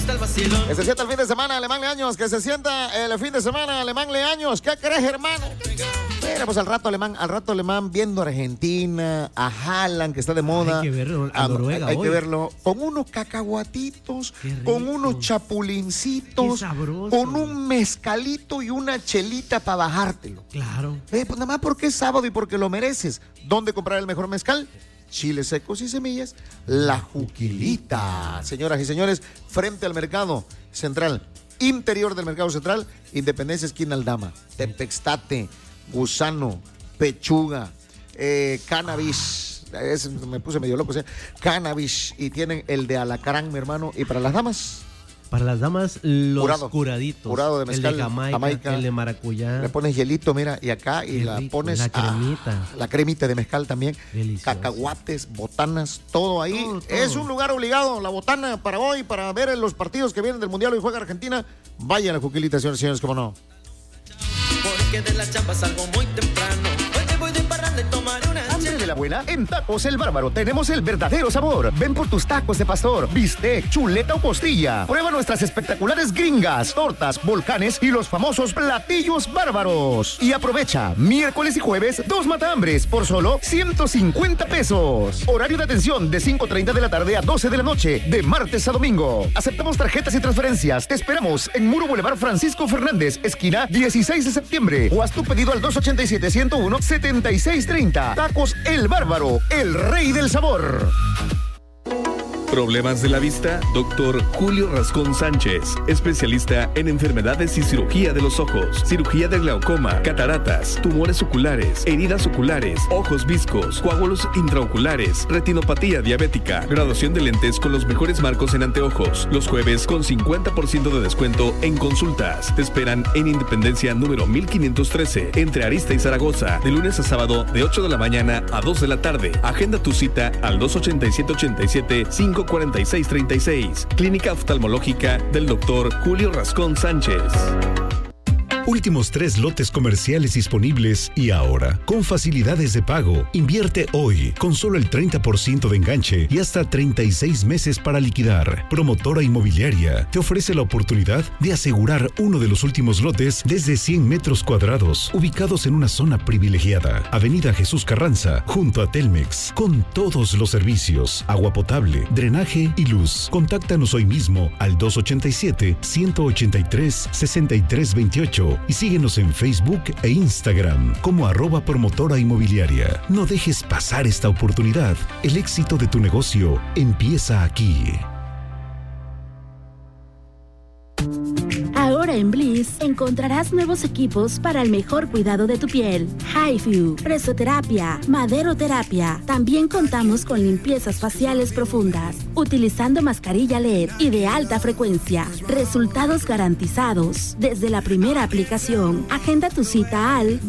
sienta el vacilón. Que se sienta el fin de semana, Alemán Leaños. Que se sienta el fin de semana, Alemán Leaños. ¿Qué crees, hermano? Mira, pues al rato Alemán viendo a Argentina, a Haaland, que está de moda. Hay que verlo, a Noruega hay hoy. que verlo con unos cacahuatitos, con unos chapulincitos, con un mezcalito y una chelita para bajártelo. Claro. Pues nada más porque es sábado y porque lo mereces. ¿Dónde comprar el mejor mezcal? Chiles secos y semillas, La Juquilita. Señoras y señores, frente al mercado central, interior del mercado central, Independencia, esquina Aldama, Tempextate, Gusano, Pechuga, Cannabis. Me puse medio loco, Cannabis, y tienen el de alacrán, mi hermano. Y para las damas, para las damas, los curaditos. Curado de mezcal, el de Jamaica, el de maracuyá. Le pones hielito, mira, y acá, y la rico, pones la cremita. La cremita de mezcal también. Delicioso. Cacahuates, botanas, todo ahí. Todo. Es un lugar obligado, la botana para hoy, para ver los partidos que vienen del Mundial. Hoy juega Argentina. Vaya a La Juquilita, señores y señores, cómo no. Porque de la chamba salgo muy temprano. Hoy me voy de parranda y tomaré una ¿Hambre de la buena? En Tacos El Bárbaro tenemos el verdadero sabor. Ven por tus tacos de pastor, bistec, chuleta o costilla. Prueba nuestras espectaculares gringas, tortas, volcanes y los famosos platillos bárbaros. Y aprovecha, miércoles y jueves, 2 matahambres por solo 150 pesos. Horario de atención de 5:30 de la tarde a 12 de la noche, de martes a domingo. Aceptamos tarjetas y transferencias. Te esperamos en Muro Boulevard Francisco Fernández, esquina 16 de septiembre. O haz tu pedido al 287-101-7630. Tacos El Bárbaro, el rey del sabor. ¿Problemas de la vista? Doctor Julio Rascón Sánchez, especialista en enfermedades y cirugía de los ojos, cirugía de glaucoma, cataratas, tumores oculares, heridas oculares, ojos viscos, coágulos intraoculares, retinopatía diabética, graduación de lentes con los mejores marcos en anteojos. Los jueves con 50% de descuento en consultas. Te esperan en Independencia número 1513, entre Arista y Zaragoza, de lunes a sábado de 8 de la mañana a 2 de la tarde. Agenda tu cita al 287-87-546-36. Clínica Oftalmológica del Dr. Julio Rascón Sánchez. Últimos 3 lotes comerciales disponibles y ahora, con facilidades de pago. Invierte hoy, con solo el 30% de enganche y hasta 36 meses para liquidar. Promotora Inmobiliaria te ofrece la oportunidad de asegurar uno de los últimos lotes desde 100 metros cuadrados, ubicados en una zona privilegiada. Avenida Jesús Carranza, junto a Telmex, con todos los servicios, agua potable, drenaje y luz. Contáctanos hoy mismo al 287-183-6328 y síguenos en Facebook e Instagram como @promotora inmobiliaria. No dejes pasar esta oportunidad. El éxito de tu negocio empieza aquí. Ahora en Bliss encontrarás nuevos equipos para el mejor cuidado de tu piel. HIFU, presoterapia, maderoterapia. También contamos con limpiezas faciales profundas, utilizando mascarilla LED y de alta frecuencia. Resultados garantizados desde la primera aplicación. Agenda tu cita al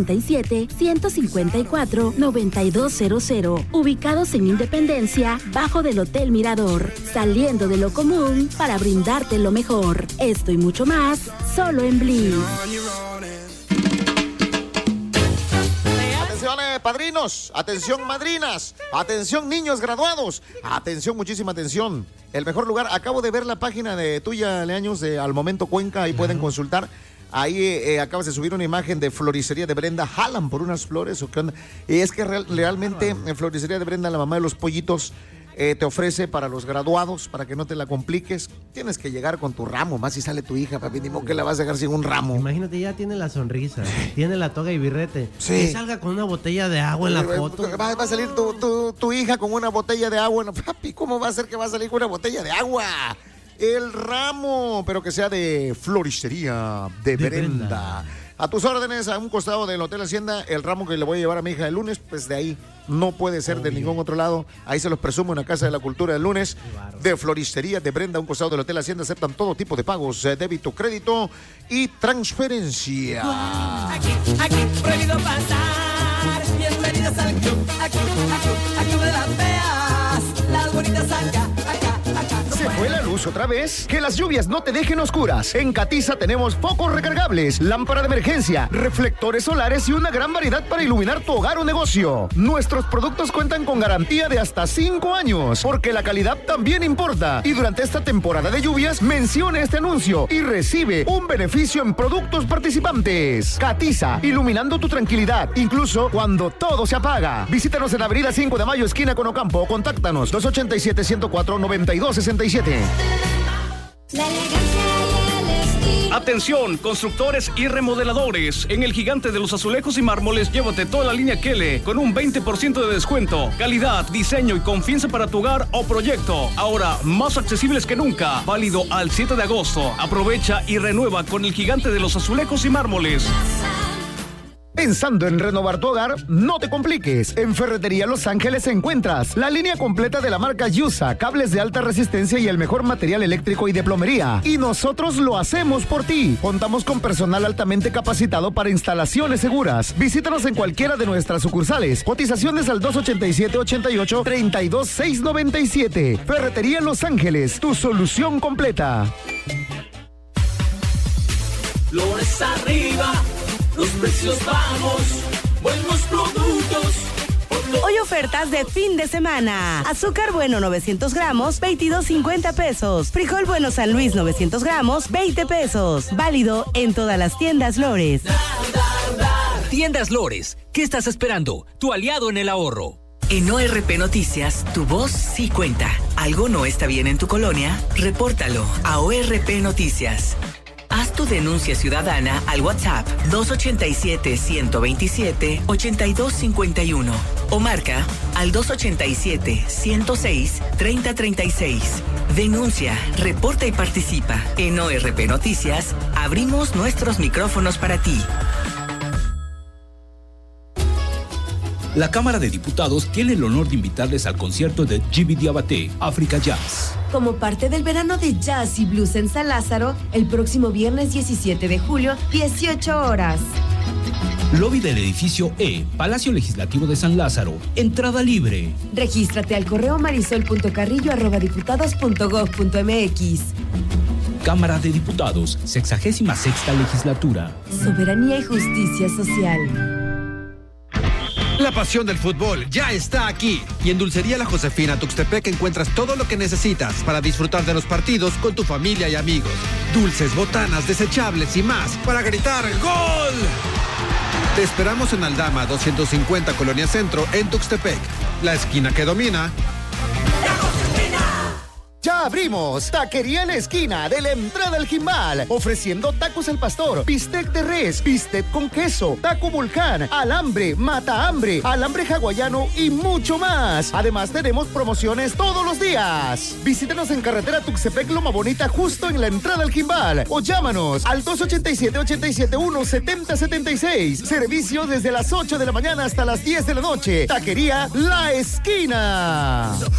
287-154-9200. Ubicados en Independencia, bajo del Hotel Mirador. Saliendo de lo común para brindarte lo mejor. Esto y mucho más, solo en Bliss. Atención, padrinos, atención, madrinas, atención, niños graduados, atención, muchísima atención. El mejor lugar, acabo de ver la página de tuya, Leaños, de Al Momento Cuenca, ahí pueden consultar. Ahí acabas de subir una imagen de Floristería de Brenda. ¿Jalan por unas flores o qué onda? Y es que realmente en Floristería de Brenda, la mamá de los pollitos, te ofrece para los graduados, para que no te la compliques. Tienes que llegar con tu ramo, más si sale tu hija, papi, ni modo que la vas a dejar sin un ramo. Imagínate, ya tiene la sonrisa, tiene la toga y birrete. Sí. Que salga con una botella de agua en la foto. Va a salir tu hija con una botella de agua. No, papi, ¿cómo va a ser que va a salir con una botella de agua? El ramo, pero que sea de Floristería de Brenda. A tus órdenes, a un costado del Hotel Hacienda, el ramo que le voy a llevar a mi hija el lunes, pues de ahí no puede ser de ningún otro lado. Ahí se los presumo en la Casa de la Cultura el lunes. De Floristería de Brenda, a un costado del Hotel Hacienda, aceptan todo tipo de pagos, débito, crédito y transferencia. Aquí, prohibido pasar. Bienvenidos al club, aquí, al club de las feas. Las bonitas acá. ¿Se fue la luz otra vez? Que las lluvias no te dejen oscuras. En Catiza tenemos focos recargables, lámpara de emergencia, reflectores solares y una gran variedad para iluminar tu hogar o negocio. Nuestros productos cuentan con garantía de hasta 5 años, porque la calidad también importa. Y durante esta temporada de lluvias, mencione este anuncio y recibe un beneficio en productos participantes. Catiza, iluminando tu tranquilidad, incluso cuando todo se apaga. Visítanos en Avenida 5 de Mayo, esquina con Ocampo. Contáctanos 287-104-9267. Atención, constructores y remodeladores. En el Gigante de los Azulejos y Mármoles, llévate toda la línea Kele con un 20% de descuento. Calidad, diseño y confianza para tu hogar o proyecto. Ahora más accesibles que nunca. Válido al 7 de agosto. Aprovecha y renueva con el Gigante de los Azulejos y Mármoles. Pensando en renovar tu hogar, no te compliques. En Ferretería Los Ángeles encuentras la línea completa de la marca Yusa, cables de alta resistencia y el mejor material eléctrico y de plomería. Y nosotros lo hacemos por ti. Contamos con personal altamente capacitado para instalaciones seguras. Visítanos en cualquiera de nuestras sucursales. Cotizaciones al 287-88-32697. Ferretería Los Ángeles, tu solución completa. Flores arriba, los precios bajos, buenos productos. Hoy ofertas de fin de semana. Azúcar bueno 900 gramos, 22.50 pesos. Frijol bueno San Luis 900 gramos, 20 pesos. Válido en todas las tiendas Lores. Tiendas Lores, ¿qué estás esperando? Tu aliado en el ahorro. En ORP Noticias, tu voz sí cuenta. ¿Algo no está bien en tu colonia? Repórtalo a ORP Noticias. Haz tu denuncia ciudadana al WhatsApp 287-127-8251 o marca al 287-106-3036. Denuncia, reporta y participa. En ORP Noticias, abrimos nuestros micrófonos para ti. La Cámara de Diputados tiene el honor de invitarles al concierto de Djiby Diabaté, África Jazz. Como parte del verano de jazz y blues en San Lázaro, el próximo viernes 17 de julio, 18 horas. Lobby del edificio E, Palacio Legislativo de San Lázaro. Entrada libre. Regístrate al correo marisol.carrillo@diputados.gov.mx. Cámara de Diputados, 66ª legislatura. Soberanía y justicia social. La pasión del fútbol ya está aquí. Y en Dulcería La Josefina Tuxtepec encuentras todo lo que necesitas para disfrutar de los partidos con tu familia y amigos. Dulces, botanas, desechables y más para gritar ¡Gol! Te esperamos en Aldama 250 Colonia Centro en Tuxtepec. La esquina que domina. Ya abrimos Taquería La Esquina de la entrada al Jimbal, ofreciendo tacos al pastor, bistec de res, bistec con queso, taco volcán, alambre, mata hambre, alambre hawaiano y mucho más. Además tenemos promociones todos los días. Visítanos en carretera Tuxtepec Loma Bonita, justo en la entrada al Jimbal, o llámanos al 287-871-7076. Servicio desde las 8 de la mañana hasta las 10 de la noche. Taquería La Esquina.